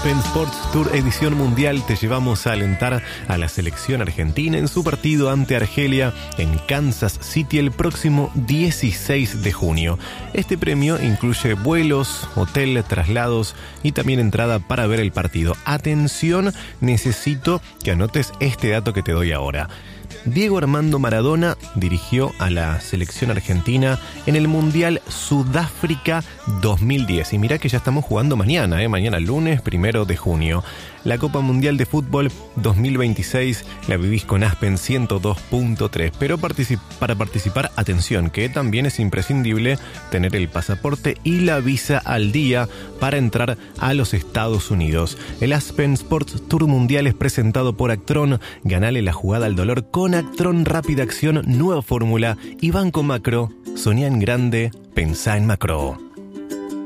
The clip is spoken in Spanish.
Aspen Sports Tour Edición Mundial te llevamos a alentar a la selección argentina en su partido ante Argelia en Kansas City el próximo 16 de junio. Este premio incluye vuelos, hotel, traslados y también entrada para ver el partido. Atención, necesito que anotes este dato que te doy ahora. Diego Armando Maradona dirigió a la selección argentina en el Mundial Sudáfrica 2010. Y mirá que ya estamos jugando mañana, mañana lunes 1 de junio. La Copa Mundial de Fútbol 2026 la vivís con Aspen 102.3. Pero para participar, atención, que también es imprescindible tener el pasaporte y la visa al día para entrar a los Estados Unidos. El Aspen Sports Tour Mundial es presentado por Actron. Ganale la jugada al dolor con Actron Rápida Acción, nueva fórmula y Banco Macro. Soñá en grande, pensá en macro.